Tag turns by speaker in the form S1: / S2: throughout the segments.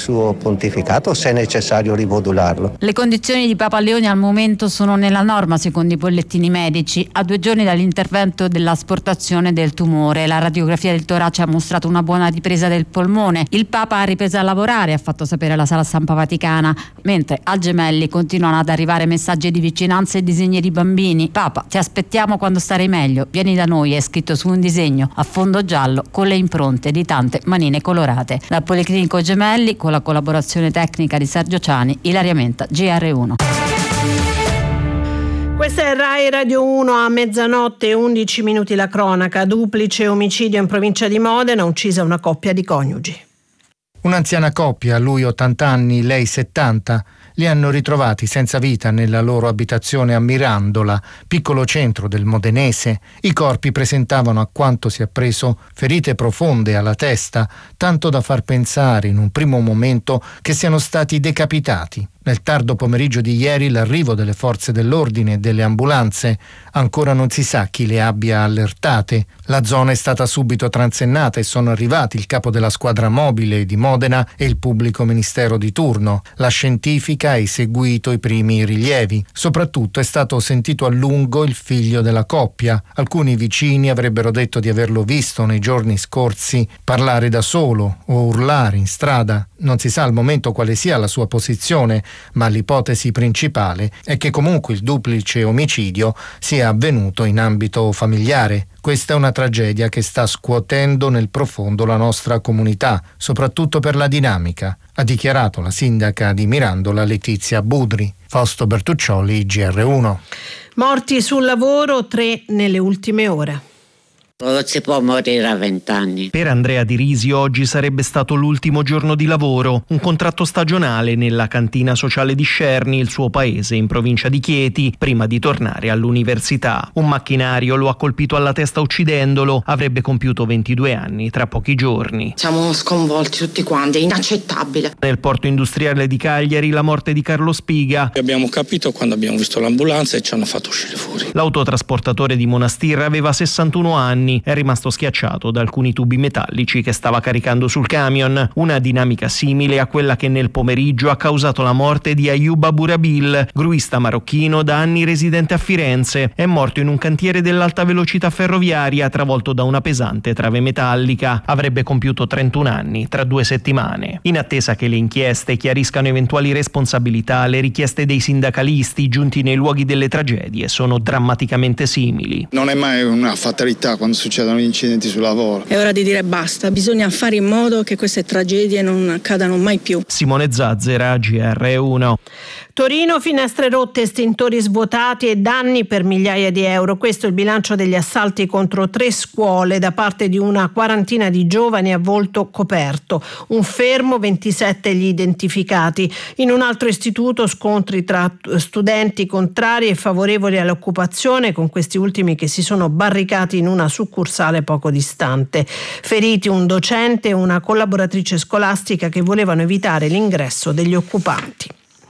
S1: suo pontificato se è necessario rimodularlo.
S2: Le condizioni di Papa Leone al momento sono nella norma secondo i bollettini medici. A 2 giorni dall'intervento dell'asportazione del tumore, la radiografia del torace ha mostrato una buona ripresa del polmone. Il Papa ha ripreso a lavorare, ha fatto sapere la sala stampa vaticana, mentre al Gemelli continuano ad arrivare messaggi di vicinanza e disegni di bambini. Papa, ti aspettiamo quando starai meglio, vieni da noi, è scritto su un disegno a fondo giallo con le impronte di tante manine colorate. Dal Policlinico Gemelli, con la collaborazione tecnica di Sergio Ciani, Ilaria Menta, GR1.
S3: Questa è Rai Radio 1. A mezzanotte 11 minuti la cronaca. Duplice omicidio in provincia di Modena, uccisa una coppia di coniugi.
S4: Un'anziana coppia, lui 80 anni, lei 70, li hanno ritrovati senza vita nella loro abitazione a Mirandola, piccolo centro del modenese. I corpi presentavano, a quanto si è appreso, ferite profonde alla testa, tanto da far pensare in un primo momento che siano stati decapitati. Nel tardo pomeriggio di ieri l'arrivo delle forze dell'ordine e delle ambulanze. Ancora non si sa chi le abbia allertate. La zona è stata subito transennata e sono arrivati il capo della squadra mobile di Modena e il pubblico ministero di turno. La scientifica ha eseguito i primi rilievi. Soprattutto è stato sentito a lungo il figlio della coppia. Alcuni vicini avrebbero detto di averlo visto nei giorni scorsi parlare da solo o urlare in strada. Non si sa al momento quale sia la sua posizione, ma l'ipotesi principale è che comunque il duplice omicidio sia avvenuto in ambito familiare. Questa è una tragedia che sta scuotendo nel profondo la nostra comunità, soprattutto per la dinamica, ha dichiarato la sindaca di Mirandola Letizia Budri. Fausto Bertuccioli, GR1.
S3: Morti sul lavoro, 3 nelle ultime ore.
S5: Non si può morire a 20 anni.
S6: Per Andrea Di Risi oggi sarebbe stato l'ultimo giorno di lavoro, un contratto stagionale nella cantina sociale di Scerni, il suo paese in provincia di Chieti, prima di tornare all'università. Un macchinario lo ha colpito alla testa uccidendolo, avrebbe compiuto 22 anni tra pochi giorni.
S7: Siamo sconvolti tutti quanti, è inaccettabile.
S6: Nel porto industriale di Cagliari la morte di Carlo Spiga.
S8: Abbiamo capito quando abbiamo visto l'ambulanza e ci hanno fatto uscire fuori.
S6: L'autotrasportatore di Monastirra aveva 61 anni. È rimasto schiacciato da alcuni tubi metallici che stava caricando sul camion, una dinamica simile a quella che nel pomeriggio ha causato la morte di Ayoub Abourabil, gruista marocchino da anni residente a Firenze. È morto in un cantiere dell'alta velocità ferroviaria travolto da una pesante trave metallica. Avrebbe compiuto 31 anni tra 2 settimane. In attesa che le inchieste chiariscano eventuali responsabilità, le richieste dei sindacalisti giunti nei luoghi delle tragedie sono drammaticamente simili.
S9: Non è mai una fatalità quando succedono gli incidenti sul lavoro.
S7: È ora di dire basta, bisogna fare in modo che queste tragedie non accadano mai più.
S6: Simone Zazzera, GR1.
S3: Torino, finestre rotte, estintori svuotati e danni per migliaia di euro. Questo è il bilancio degli assalti contro 3 scuole da parte di una quarantina di giovani a volto coperto. Un fermo, 27 gli identificati. In un altro istituto scontri tra studenti contrari e favorevoli all'occupazione, con questi ultimi che si sono barricati in una succursale poco distante. Feriti un docente e una collaboratrice scolastica che volevano evitare l'ingresso degli occupanti.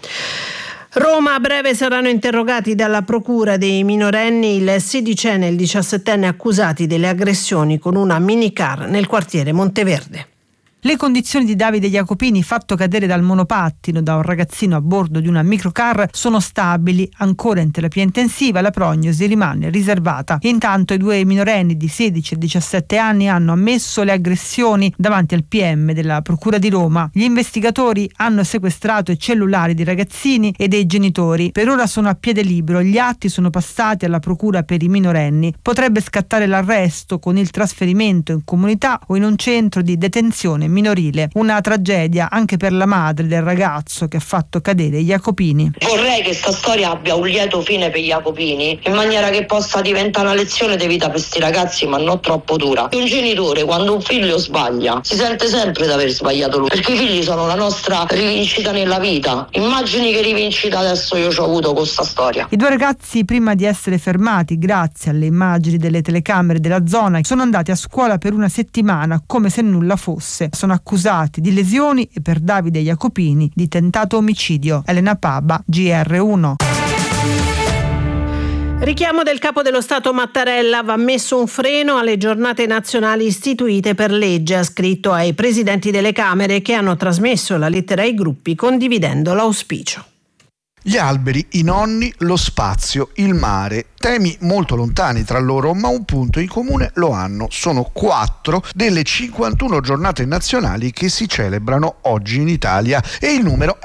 S3: Roma, a breve saranno interrogati dalla procura dei minorenni il 16enne e il 17enne accusati delle aggressioni con una minicar nel quartiere Monteverde.
S10: Le condizioni di Davide Jacopini, fatto cadere dal monopattino da un ragazzino a bordo di una microcar, sono stabili. Ancora in terapia intensiva, la prognosi rimane riservata. Intanto i 2 minorenni di 16 e 17 anni hanno ammesso le aggressioni davanti al PM della Procura di Roma. Gli investigatori hanno sequestrato i cellulari dei ragazzini e dei genitori. Per ora sono a piede libero. Gli atti sono passati alla Procura per i minorenni. Potrebbe scattare l'arresto con il trasferimento in comunità o in un centro di detenzione minorile. Una tragedia anche per la madre del ragazzo che ha fatto cadere Jacopini.
S11: Vorrei che sta storia abbia un lieto fine per Jacopini, in maniera che possa diventare una lezione di vita per questi ragazzi, ma non troppo dura. Un genitore, quando un figlio sbaglia, si sente sempre di aver sbagliato lui, perché i figli sono la nostra rivincita nella vita. Immagini che rivincita adesso io ci ho avuto con sta storia.
S10: I 2 ragazzi, prima di essere fermati grazie alle immagini delle telecamere della zona, sono andati a scuola per una settimana come se nulla fosse. Sono accusati di lesioni e per Davide Jacopini di tentato omicidio. Elena Paba, GR1.
S3: Richiamo del capo dello Stato Mattarella: va messo un freno alle giornate nazionali istituite per legge, ha scritto ai presidenti delle Camere, che hanno trasmesso la lettera ai gruppi condividendo l'auspicio.
S12: Gli alberi, i nonni, lo spazio, il mare, temi molto lontani tra loro, ma un punto in comune lo hanno. Sono 4 delle 51 giornate nazionali che si celebrano oggi in Italia e il numero